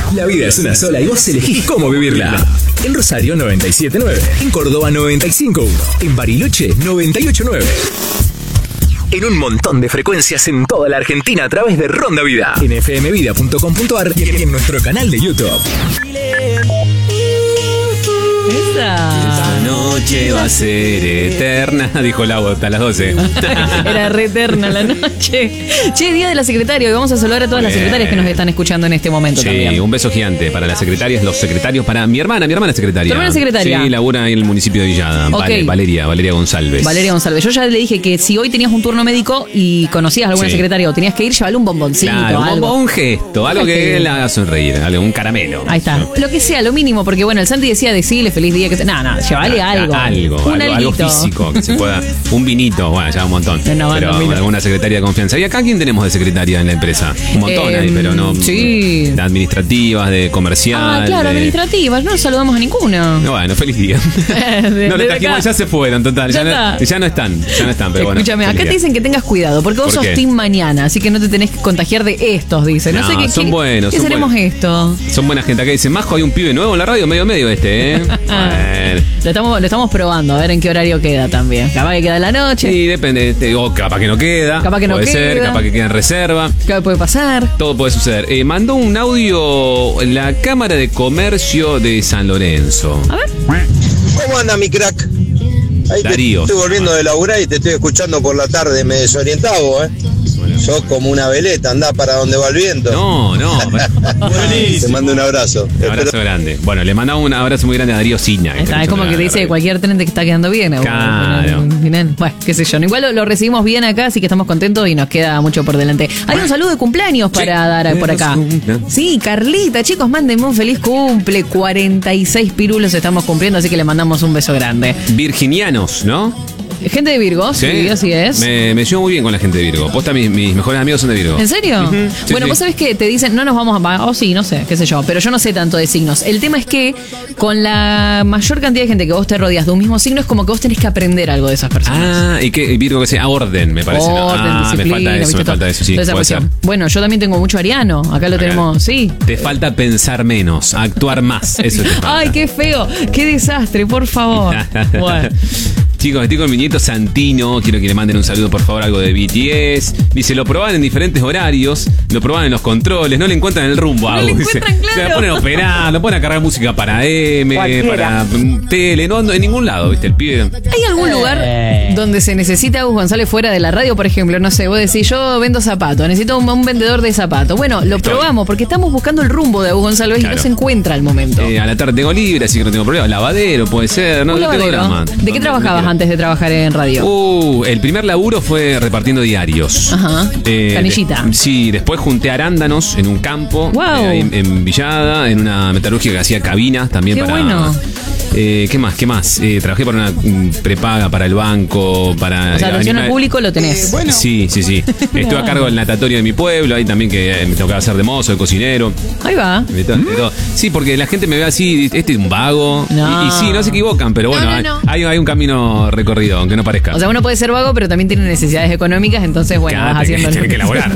La vida es una sola y vos elegís cómo vivirla. En Rosario 97.9, en Córdoba 95.1, en Bariloche 98.9. En un montón de frecuencias en toda la Argentina a través de Ronda Vida. En fmvida.com.ar y en nuestro canal de YouTube. Esa noche va a ser eterna, dijo Lau hasta las 12. Era re eterna la noche. Che, día de la secretaria. Y vamos a saludar a todas las secretarias que nos están escuchando en este momento también. Sí, un beso gigante para las secretarias, los secretarios, para mi hermana es secretaria. ¿Tu hermana es secretaria? Sí, labura en el municipio de Villada. Okay. Valeria González. Valeria González. Yo ya le dije que si hoy tenías un turno médico y conocías a alguna secretaria o tenías que ir, llevarle un bomboncito. Claro, algo. un gesto, algo que la haga sonreír, un caramelo. Ahí está. Lo que sea, lo mínimo, porque bueno, el Santi decía decirle feliz día. No, llevale algo. Algo físico, que se pueda. Un vinito, bueno, ya un montón. No, pero alguna secretaria de confianza. ¿Y acá quién tenemos de secretaria en la empresa? Un montón ahí, pero no. Sí. De administrativas, de comercial. Claro, administrativas. No saludamos a ninguna. Bueno, feliz día. No le trajimos, ya se fueron, total. Ya no están, pero bueno. Escúchame, acá te dicen que tengas cuidado, porque vos sos team mañana, así que no te tenés que contagiar de estos, dicen. No sé qué. Son buenos. ¿Qué seremos esto? Son buena gente. Acá dice, Majo, hay un pibe nuevo en la radio, medio Bueno. Lo estamos probando, a ver en qué horario queda también. Capaz que queda en la noche. Sí, depende. O capaz que no queda. Capaz que no puede queda. Ser, capaz que queda en reserva. ¿Qué puede pasar? Todo puede suceder. Mandó un audio en la Cámara de Comercio de San Lorenzo. A ver. ¿Cómo anda mi crack? Ahí Darío. estoy volviendo de laburar y te estoy escuchando por la tarde, me desorientado, Sos como una veleta, andá para donde va el viento. No. Te mando un abrazo. Un abrazo grande. Bueno, le mandamos un abrazo muy grande a Darío Ciña. Es como que te dice cualquier tren que está quedando bien. Claro. Bueno, qué sé yo. Igual lo recibimos bien acá, así que estamos contentos y nos queda mucho por delante. Hay un saludo de cumpleaños para dar por acá. Sí, Carlita, chicos, mándenme un feliz cumple. 46 pirulos estamos cumpliendo, así que le mandamos un beso grande. Virginianos, ¿no? Gente de Virgo, sí, así es. Me llevo muy bien con la gente de Virgo. Posta, mis mejores amigos son de Virgo. ¿En serio? Uh-huh. Sí, bueno, vos sabés que te dicen, no nos vamos a... sí, no sé, qué sé yo. Pero yo no sé tanto de signos. El tema es que con la mayor cantidad de gente que vos te rodeas de un mismo signo, es como que vos tenés que aprender algo de esas personas. Y que Virgo que sea orden, me parece. Orden, disciplina, me falta eso, sí. Puede ser. Bueno, yo también tengo mucho ariano. Acá lo tenemos, sí. Te falta pensar menos, actuar más. Eso te falta. Ay, qué feo. Qué desastre, por favor. Bueno. Chicos, estoy con mi nieto Santino. Quiero que le manden un saludo, por favor, algo de BTS. Dice, lo proban en diferentes horarios, lo proban en los controles, no le encuentran el rumbo. No le encuentran, claro. Se la ponen a operar, lo ponen a cargar música para para tele, no, en ningún lado, ¿viste? El pibe. ¿Hay algún lugar donde se necesita a Gus González fuera de la radio, por ejemplo? No sé, vos decís, yo vendo zapatos, necesito un vendedor de zapatos. Bueno, lo probamos porque estamos buscando el rumbo de Gus González y no se encuentra al momento. A la tarde tengo libre, así que no tengo problema. Lavadero, puede ser, no tengo drama. ¿De qué trabajabas antes de trabajar en radio? El primer laburo fue repartiendo diarios. Ajá. Canillita. Sí, después junté arándanos en un campo. Wow. En Villada, en una metalúrgica que hacía cabinas también. Qué para. Bueno. ¿Qué más? Trabajé para una prepaga, para el banco, para... O sea, atención al público lo tenés. Bueno. Sí. Estuve a cargo del natatorio de mi pueblo, ahí también que me tocaba hacer de mozo, de cocinero. Ahí va. De todo. Sí, porque la gente me ve así, este es un vago. No. Y sí, no se equivocan, pero bueno, No. Hay un camino recorrido, aunque no parezca. O sea, uno puede ser vago, pero también tiene necesidades económicas, entonces, bueno, vas haciendo... Tiene que elaborar.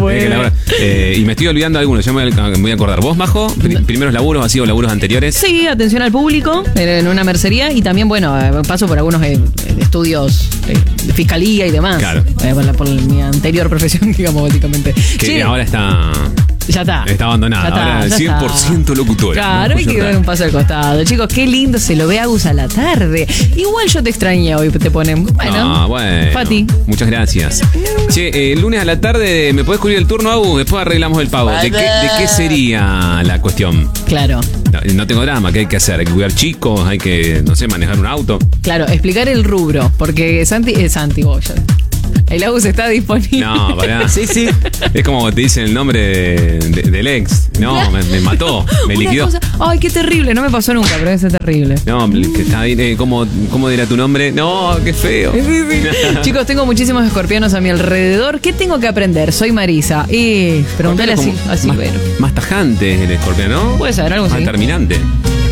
Y me estoy olvidando de algunos, yo me voy a acordar. ¿Vos, Majo? ¿Primeros laburos, así o laburos anteriores? Sí, atención al público, en una mercería y también, bueno, paso por algunos estudios de fiscalía y demás. Claro. Por mi anterior profesión, digamos, básicamente. Que ahora está... Ya está. Está abandonada. Ahora 100% locutora. Claro, hay que dar un paso al costado. Chicos, qué lindo se lo ve a Gus a la tarde. Igual yo te extrañé hoy, te ponen. Bueno, Fati. Muchas gracias. Che, el lunes a la tarde, ¿me podés cubrir el turno, Agus? Después arreglamos el pago. ¿De qué sería la cuestión? Claro. No tengo drama, ¿qué hay que hacer? Hay que cuidar chicos, hay que, no sé, manejar un auto. Claro, explicar el rubro, porque Santi, el Agus está disponible. No, pará. Sí. Es como te dicen el nombre del ex. No, me mató, me liquidó. Ay, qué terrible, no me pasó nunca, pero ese es terrible. No, que está ahí, ¿cómo dirá tu nombre? No, qué feo. Sí. Chicos, tengo muchísimos escorpianos a mi alrededor. ¿Qué tengo que aprender? Soy Marisa. Y preguntale así, más tajante el escorpión, ¿no? Puede ser, algo así. Más determinante.